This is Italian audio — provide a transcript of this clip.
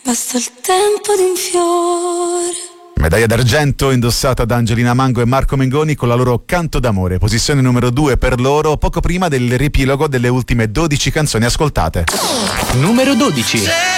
Basta il tempo di un fiore. Medaglia d'argento indossata da Angelina Mango e Marco Mengoni con la loro Canto d'amore, posizione numero 2 per loro, poco prima del riepilogo delle ultime 12 canzoni ascoltate. Numero 12.